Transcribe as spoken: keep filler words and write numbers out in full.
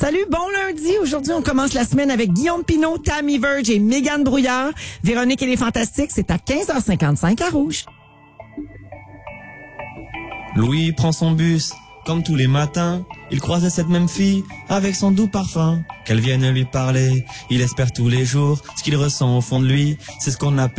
Salut, bon lundi. Aujourd'hui, on commence la semaine avec Guillaume Pinot, Tammy Verge et Mégane Brouillard. Véronique et les Fantastiques, c'est à quinze heures cinquante-cinq à Rouge. Louis prend son bus, comme tous les matins. Il croise cette même fille avec son doux parfum. Qu'elle vienne lui parler, il espère tous les jours. Ce qu'il ressent au fond de lui, c'est ce qu'on appelle